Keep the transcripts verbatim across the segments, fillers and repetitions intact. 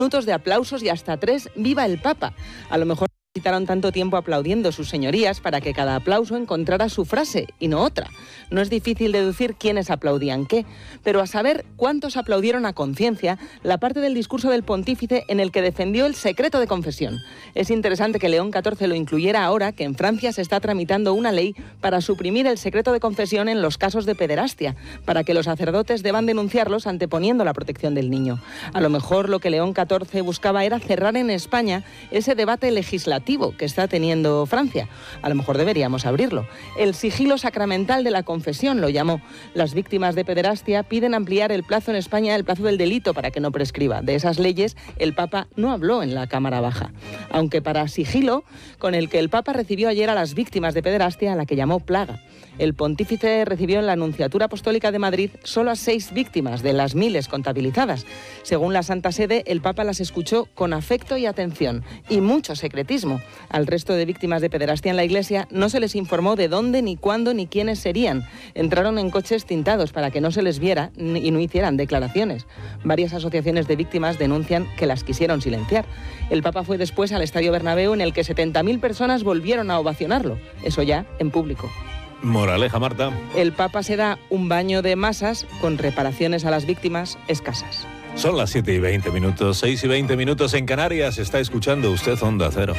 minutos de aplausos y hasta tres ¡Viva el Papa! A lo mejor necesitaron tanto tiempo aplaudiendo sus señorías para que cada aplauso encontrara su frase y no otra. No es difícil deducir quiénes aplaudían qué, pero a saber cuántos aplaudieron a conciencia la parte del discurso del pontífice en el que defendió el secreto de confesión. Es interesante que León catorce lo incluyera ahora que en Francia se está tramitando una ley para suprimir el secreto de confesión en los casos de pederastia, para que los sacerdotes deban denunciarlos anteponiendo la protección del niño. A lo mejor lo que León catorce buscaba era cerrar en España ese debate legislativo que está teniendo Francia. A lo mejor deberíamos abrirlo. El sigilo sacramental de la confesión lo llamó. Las víctimas de pederastia piden ampliar el plazo en España, el plazo del delito, para que no prescriba. De esas leyes, el Papa no habló en la Cámara Baja. Aunque para sigilo, con el que el Papa recibió ayer a las víctimas de pederastia, a la que llamó plaga. El pontífice recibió en la Nunciatura Apostólica de Madrid solo a seis víctimas de las miles contabilizadas. Según la Santa Sede, el Papa las escuchó con afecto y atención y mucho secretismo. Al resto de víctimas de pederastia en la Iglesia no se les informó de dónde, ni cuándo, ni quiénes serían. Entraron en coches tintados para que no se les viera y no hicieran declaraciones. Varias asociaciones de víctimas denuncian que las quisieron silenciar. El Papa fue después al Estadio Bernabéu, en el que setenta mil personas volvieron a ovacionarlo. Eso ya en público. Moraleja, Marta. El Papa se da un baño de masas con reparaciones a las víctimas escasas. Son las siete y veinte minutos, seis y veinte minutos en Canarias. Está escuchando usted Onda Cero.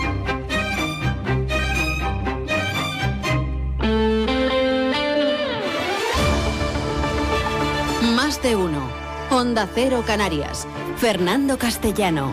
Más de uno. Onda Cero Canarias. Fernando Castellano.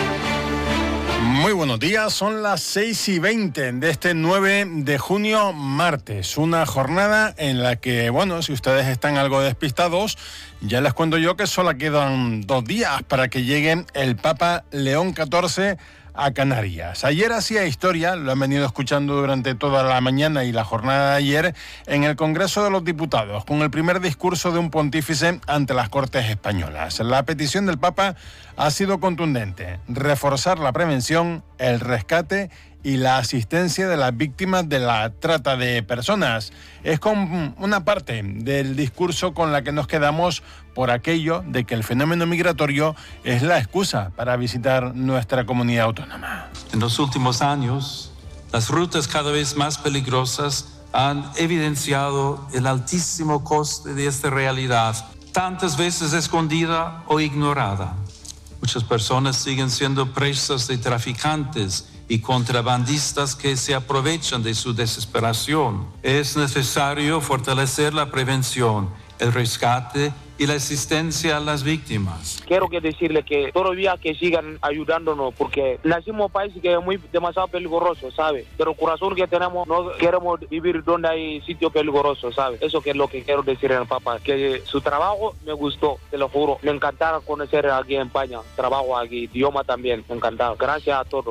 Muy buenos días, son las seis y veinte de este nueve de junio, martes. Una jornada en la que, bueno, si ustedes están algo despistados, ya les cuento yo que solo quedan dos días para que llegue el Papa León catorce a Canarias. Ayer hacía historia, lo han venido escuchando durante toda la mañana y la jornada de ayer, en el Congreso de los Diputados, con el primer discurso de un pontífice ante las Cortes Españolas. La petición del Papa ha sido contundente: reforzar la prevención, el rescate y la asistencia de las víctimas de la trata de personas. Es con una parte del discurso con la que nos quedamos por aquello de que el fenómeno migratorio es la excusa para visitar nuestra comunidad autónoma. En los últimos años, las rutas cada vez más peligrosas han evidenciado el altísimo coste de esta realidad, tantas veces escondida o ignorada. Muchas personas siguen siendo presas de traficantes y contrabandistas que se aprovechan de su desesperación. Es necesario fortalecer la prevención, el rescate y la asistencia a las víctimas. Quiero que decirle que todavía que sigan ayudándonos, porque nacimos en un país que es muy demasiado peligroso, ¿sabe? Pero el corazón que tenemos, no queremos vivir donde hay sitio peligroso, ¿sabe? Eso que es lo que quiero decir al Papa, que su trabajo me gustó, te lo juro. Me encantaron conocer aquí en España, trabajo aquí, idioma también, me encantado. Gracias a todos.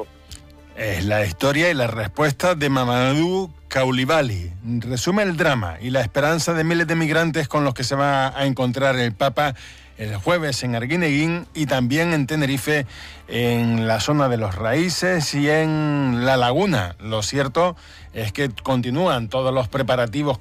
Es la historia y la respuesta de Mamadou Coulibaly. Resume el drama y la esperanza de miles de migrantes con los que se va a encontrar el Papa el jueves en Arguineguín y también en Tenerife, en la zona de los Raíces y en La Laguna. Lo cierto es que continúan todos los preparativos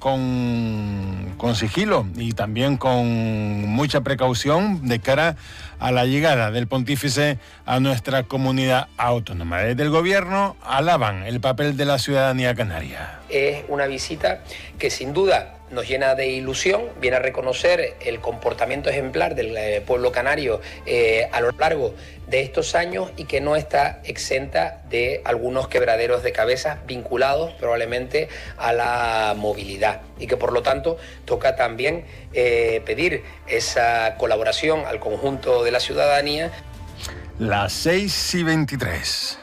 con, con sigilo y también con mucha precaución de cara a la llegada del pontífice a nuestra comunidad autónoma. Desde el gobierno alaban el papel de la ciudadanía canaria. Es una visita que sin duda nos llena de ilusión, viene a reconocer el comportamiento ejemplar del eh, pueblo canario eh, a lo largo de estos años y que no está exenta de algunos quebraderos de cabeza vinculados probablemente a la movilidad y que por lo tanto toca también eh, pedir esa colaboración al conjunto de la ciudadanía. Las seis y veintitrés.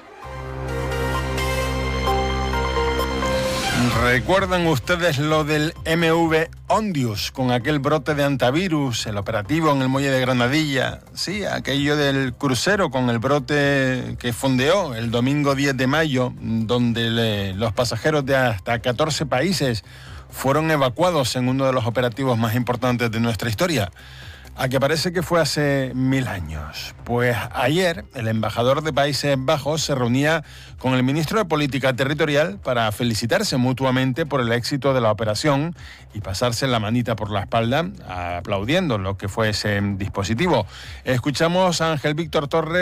¿Recuerdan ustedes lo del M V Ondius con aquel brote de antivirus, el operativo en el muelle de Granadilla? Sí, aquello del crucero con el brote que fondeó el domingo diez de mayo, donde le, los pasajeros de hasta catorce países fueron evacuados en uno de los operativos más importantes de nuestra historia. A que parece que fue hace mil años. Pues ayer el embajador de Países Bajos se reunía con el ministro de Política Territorial para felicitarse mutuamente por el éxito de la operación y pasarse la manita por la espalda aplaudiendo lo que fue ese dispositivo. Escuchamos a Ángel Víctor Torres.